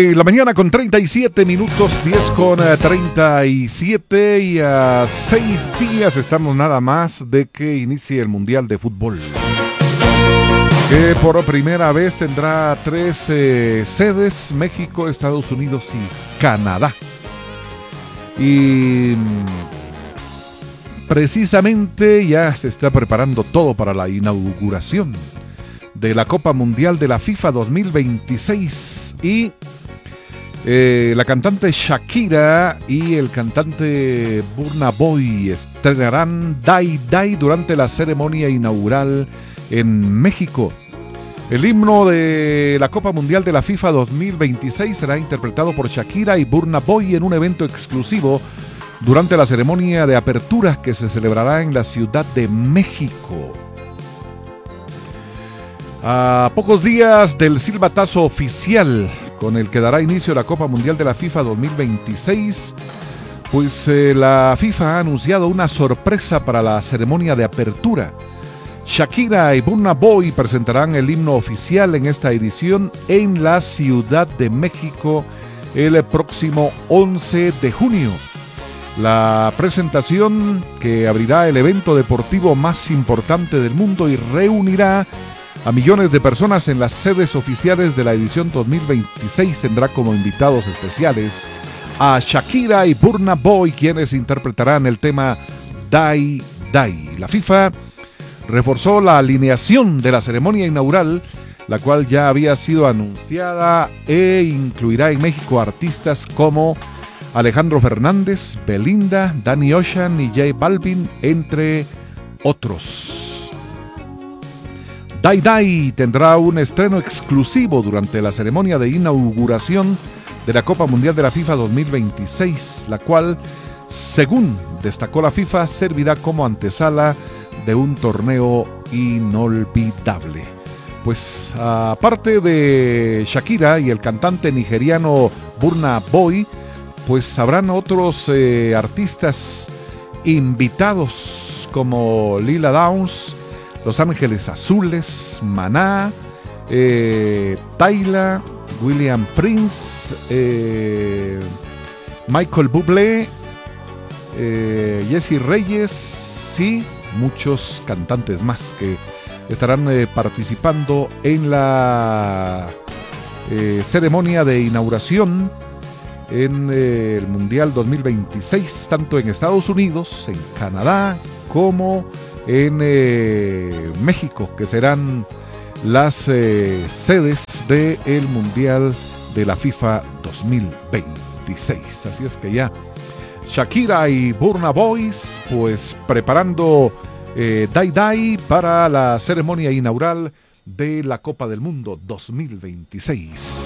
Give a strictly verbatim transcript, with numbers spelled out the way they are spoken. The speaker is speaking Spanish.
de la mañana con treinta y siete minutos, diez con treinta y siete, y a seis días estamos nada más de que inicie el Mundial de Fútbol, que por primera vez tendrá tres eh, sedes: México, Estados Unidos y Canadá. Y precisamente ya se está preparando todo para la inauguración de la Copa Mundial de la FIFA dos mil veintiséis, y eh, la cantante Shakira y el cantante Burna Boy estrenarán Die Die durante la ceremonia inaugural en México. El himno de la Copa Mundial de la FIFA dos mil veintiséis será interpretado por Shakira y Burna Boy en un evento exclusivo durante la ceremonia de apertura que se celebrará en la Ciudad de México. A pocos días del silbatazo oficial con el que dará inicio la Copa Mundial de la FIFA dos mil veintiséis, pues eh, la FIFA ha anunciado una sorpresa para la ceremonia de apertura. Shakira y Burna Boy presentarán el himno oficial en esta edición en la Ciudad de México el próximo once de junio. La presentación, que abrirá el evento deportivo más importante del mundo y reunirá a millones de personas en las sedes oficiales de la edición dos mil veintiséis, tendrá como invitados especiales a Shakira y Burna Boy, quienes interpretarán el tema Die Die. La FIFA reforzó la alineación de la ceremonia inaugural, la cual ya había sido anunciada, e incluirá en México artistas como Alejandro Fernández, Belinda, Danny Ocean y J Balvin, entre otros. Die Die tendrá un estreno exclusivo durante la ceremonia de inauguración de la Copa Mundial de la FIFA dos mil veintiséis, la cual, según destacó la FIFA, servirá como antesala de un torneo inolvidable. Pues aparte de Shakira y el cantante nigeriano Burna Boy, pues habrán otros eh, artistas invitados como Lila Downs, Los Ángeles Azules, Maná, eh, Tyla, William Prince, eh, Michael Bublé, eh, Jesse Reyes y muchos cantantes más que estarán eh, participando en la eh, ceremonia de inauguración en eh, el Mundial dos mil veintiséis, tanto en Estados Unidos, en Canadá, como en eh, México, que serán las eh, sedes del Mundial de la FIFA dos mil veintiséis. Así es que ya Shakira y Burna Boy pues preparando eh, Die Die para la ceremonia inaugural de la Copa del Mundo dos mil veintiséis.